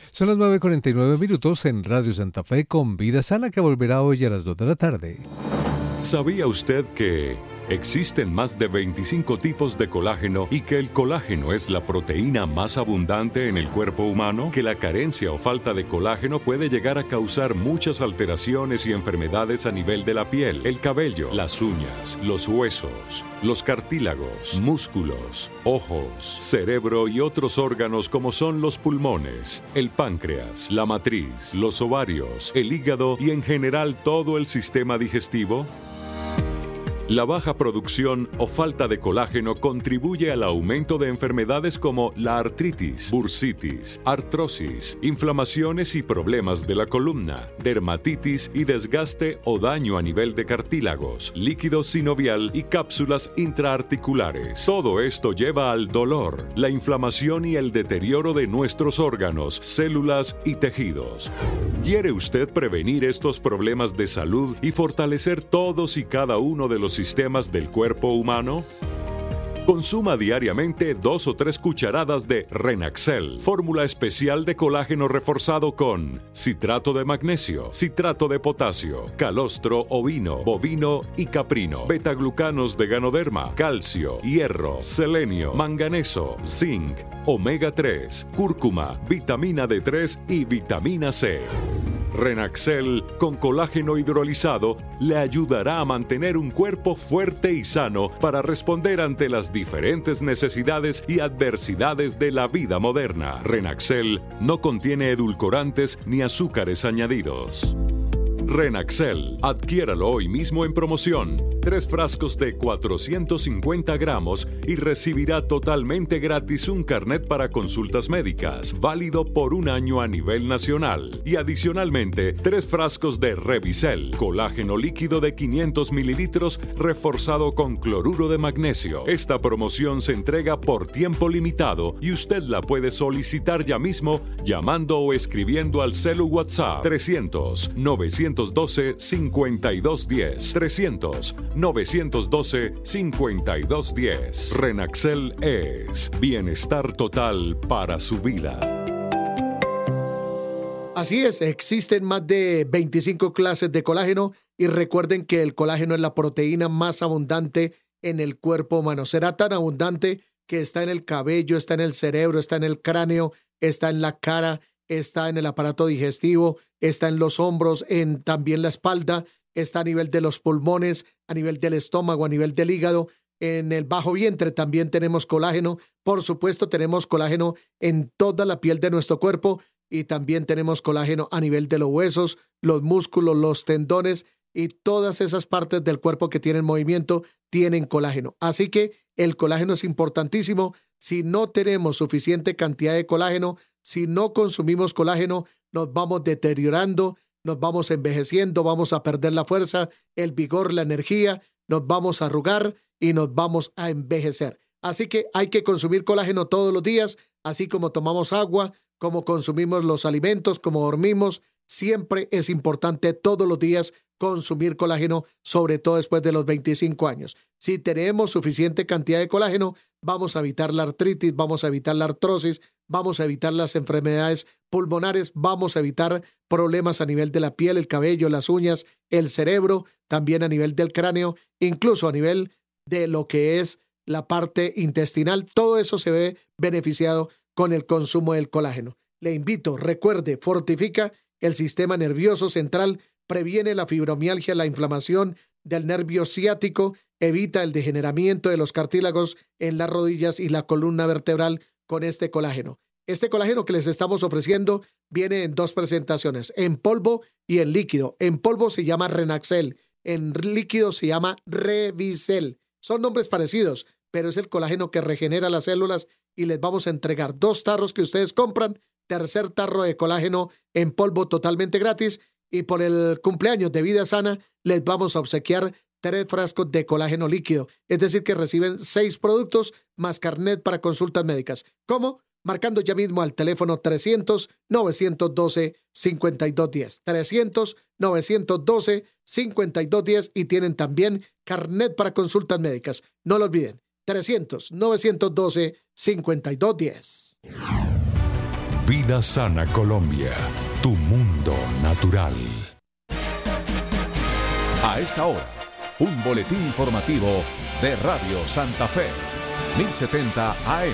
Son las 9:49 en Radio Santa Fe con Vida Sana, que volverá hoy a las 2 de la tarde. ¿Sabía usted que existen más de 25 tipos de colágeno y que el colágeno es la proteína más abundante en el cuerpo humano? Que la carencia o falta de colágeno puede llegar a causar muchas alteraciones y enfermedades a nivel de la piel, el cabello, las uñas, los huesos, los cartílagos, músculos, ojos, cerebro y otros órganos como son los pulmones, el páncreas, la matriz, los ovarios, el hígado y en general todo el sistema digestivo. La baja producción o falta de colágeno contribuye al aumento de enfermedades como la artritis, bursitis, artrosis, inflamaciones y problemas de la columna, dermatitis y desgaste o daño a nivel de cartílagos, líquido sinovial y cápsulas intraarticulares. Todo esto lleva al dolor, la inflamación y el deterioro de nuestros órganos, células y tejidos. ¿Quiere usted prevenir estos problemas de salud y fortalecer todos y cada uno de los sistemas del cuerpo humano? Consuma diariamente 2 o 3 cucharadas de Renaxel, fórmula especial de colágeno reforzado con citrato de magnesio, citrato de potasio, calostro ovino, bovino y caprino, betaglucanos de ganoderma, calcio, hierro, selenio, manganeso, zinc, omega 3, cúrcuma, vitamina D3 y vitamina C. Renaxel con colágeno hidrolizado le ayudará a mantener un cuerpo fuerte y sano para responder ante las diferentes necesidades y adversidades de la vida moderna. Renaxel no contiene edulcorantes ni azúcares añadidos. Renaxel, adquiéralo hoy mismo en promoción. 3 frascos de 450 gramos y recibirá totalmente gratis un carnet para consultas médicas, válido por 1 año a nivel nacional. Y adicionalmente, 3 frascos de Revisel, colágeno líquido de 500 mililitros reforzado con cloruro de magnesio. Esta promoción se entrega por tiempo limitado y usted la puede solicitar ya mismo llamando o escribiendo al celu WhatsApp 300-912-5210. 300-912-5210. Renaxel es bienestar total para su vida. Así es, existen más de 25 clases de colágeno y recuerden que el colágeno es la proteína más abundante en el cuerpo humano. Será tan abundante que está en el cabello, está en el cerebro, está en el cráneo, está en la cara, está en el aparato digestivo, está en los hombros, en también la espalda, está a nivel de los pulmones, a nivel del estómago, a nivel del hígado, en el bajo vientre también tenemos colágeno. Por supuesto, tenemos colágeno en toda la piel de nuestro cuerpo y también tenemos colágeno a nivel de los huesos, los músculos, los tendones y todas esas partes del cuerpo que tienen movimiento tienen colágeno. Así que el colágeno es importantísimo. Si no tenemos suficiente cantidad de colágeno, si no consumimos colágeno, nos vamos deteriorando, nos vamos envejeciendo, vamos a perder la fuerza, el vigor, la energía, nos vamos a arrugar y nos vamos a envejecer. Así que hay que consumir colágeno todos los días, así como tomamos agua, como consumimos los alimentos, como dormimos. Siempre es importante todos los días consumir colágeno, sobre todo después de los 25 años. Si tenemos suficiente cantidad de colágeno, vamos a evitar la artritis, vamos a evitar la artrosis, vamos a evitar las enfermedades pulmonares, vamos a evitar problemas a nivel de la piel, el cabello, las uñas, el cerebro, también a nivel del cráneo, incluso a nivel de lo que es la parte intestinal. Todo eso se ve beneficiado con el consumo del colágeno. Le invito, recuerde, fortifica el sistema nervioso central, previene la fibromialgia, la inflamación del nervio ciático, evita el degeneramiento de los cartílagos en las rodillas y la columna vertebral con este colágeno. Este colágeno que les estamos ofreciendo viene en 2 presentaciones, en polvo y en líquido. En polvo se llama Renaxel, en líquido se llama Revisel. Son nombres parecidos, pero es el colágeno que regenera las células y les vamos a entregar 2 tarros que ustedes compran, 3er tarro de colágeno en polvo totalmente gratis y por el cumpleaños de Vida Sana les vamos a obsequiar 3 frascos de colágeno líquido. Es decir, que reciben 6 productos más carnet para consultas médicas. ¿Cómo? Marcando ya mismo al teléfono 300-912-5210. 300-912-5210 y tienen también carnet para consultas médicas. No lo olviden. 300-912-5210. Vida Sana Colombia, tu mundo natural. A esta hora, un boletín informativo de Radio Santa Fe, 1070 AM.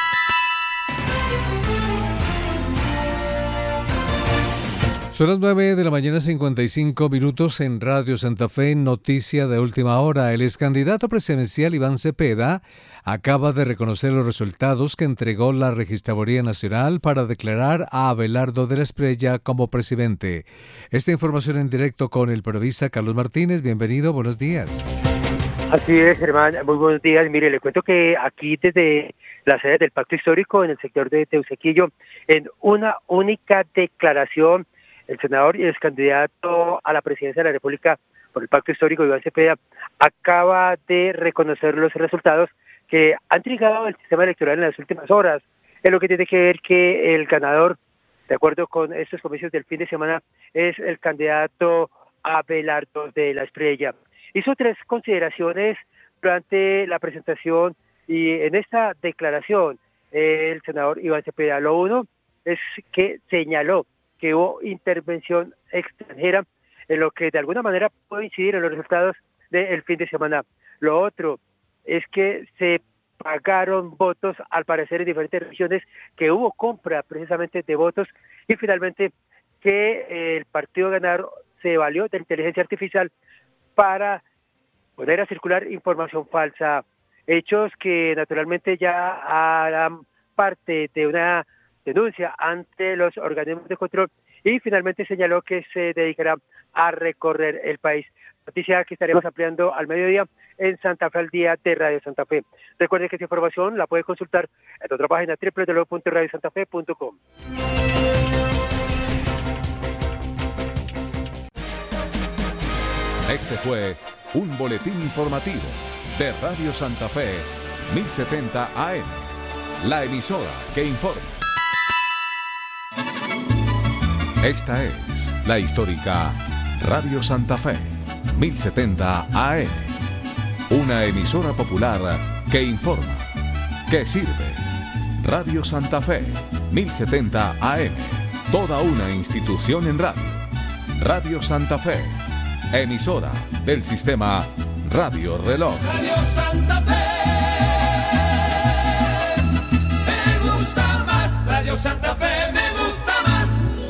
Son las 9 de la mañana, 55 minutos en Radio Santa Fe. Noticia de última hora. El excandidato presidencial Iván Cepeda acaba de reconocer los resultados que entregó la Registraduría Nacional para declarar a Abelardo de la Espriella como presidente. Esta información en directo con el periodista Carlos Martínez. Bienvenido, buenos días. Así es, Germán, muy buenos días. Mire, le cuento que aquí desde la sede del Pacto Histórico, en el sector de Teusaquillo, en una única declaración, el senador y el candidato a la presidencia de la República por el Pacto Histórico, Iván Cepeda, acaba de reconocer los resultados que han trigado el sistema electoral en las últimas horas. Es lo que tiene que ver que el ganador, de acuerdo con estos comicios del fin de semana, es el candidato Abelardo de la Espriella. Hizo 3 consideraciones durante la presentación y en esta declaración el senador Iván Cepeda. Lo uno es que señaló que hubo intervención extranjera en lo que de alguna manera puede incidir en los resultados del fin de semana. Lo otro es que se pagaron votos, al parecer en diferentes regiones, que hubo compra precisamente de votos, y finalmente que el partido ganador se valió de inteligencia artificial para poner a circular información falsa, hechos que naturalmente ya harán parte de una denuncia ante los organismos de control, y finalmente señaló que se dedicará a recorrer el país. Noticia que estaremos ampliando al mediodía en Santa Fe al Día de Radio Santa Fe. Recuerde que esta información la puede consultar en nuestra página www.radiosantafe.com. Este fue un boletín informativo de Radio Santa Fe, 1070 AM, la emisora que informa. Esta es la histórica Radio Santa Fe, 1070 AM, una emisora popular que informa, que sirve. Radio Santa Fe, 1070 AM, toda una institución en radio. Radio Santa Fe, emisora del sistema Radio Reloj. Radio Santa Fe, me gusta más. Radio Santa Fe, me gusta más.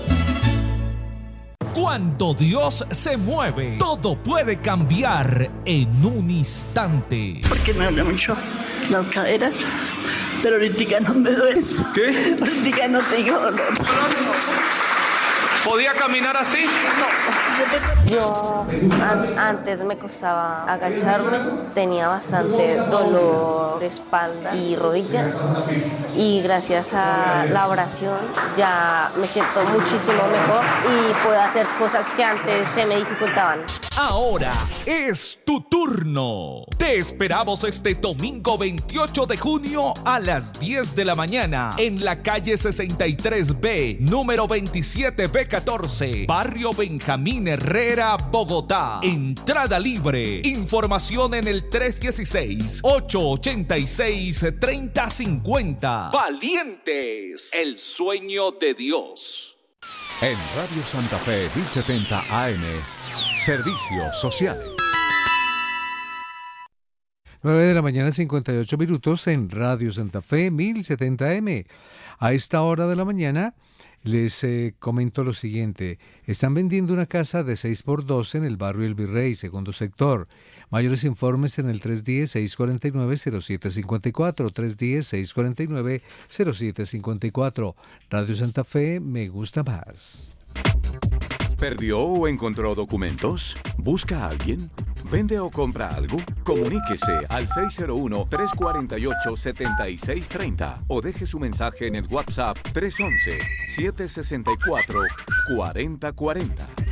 Cuando Dios se mueve, todo puede cambiar en un instante. Porque me duele mucho las caderas, pero ahorita no me duele. ¿Qué? Ahorita no tengo dolor. ¿Podía caminar así? Yo antes me costaba agacharme, tenía bastante dolor de espalda y rodillas, y gracias a la oración ya me siento muchísimo mejor y puedo hacer cosas que antes se me dificultaban. Ahora es tu turno. Te esperamos este domingo 28 de junio a las 10 de la mañana en la calle 63B, número 27B14, barrio Benjamín Herrera, Bogotá. Entrada libre. Información en el 316-886-3050. Valientes, el sueño de Dios. En Radio Santa Fe 1070 AM, servicios sociales. 9 de la mañana, 58 minutos en Radio Santa Fe 1070M. A esta hora de la mañana les comento lo siguiente. Están vendiendo una casa de 6x12 en el barrio El Virrey, segundo sector. Mayores informes en el 310-649-0754, 310-649-0754. Radio Santa Fe, me gusta más. ¿Perdió o encontró documentos? ¿Busca a alguien? ¿Vende o compra algo? Comuníquese al 601-348-7630 o deje su mensaje en el WhatsApp 311-764-4040.